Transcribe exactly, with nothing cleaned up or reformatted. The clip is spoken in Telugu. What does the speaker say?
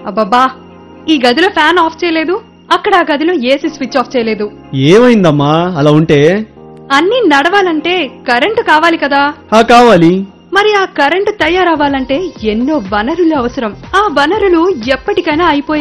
అబ్బబ్బా, ఈ గదిలో ఫ్యాన్ ఆఫ్ చేయలేదు, అక్కడ ఆ గదిలో ఏసీ స్విచ్ ఆఫ్ చేయలేదు. ఏమైందమ్మా అలా ఉంటే? అన్నీ నడవాలంటే కరెంటు కావాలి కదా. ఆ కావాలి. మరి ఆ కరెంటు తయారవ్వాలంటే ఎన్నో వనరులు అవసరం. ఆ వనరులు ఎప్పటికైనా అయిపోయే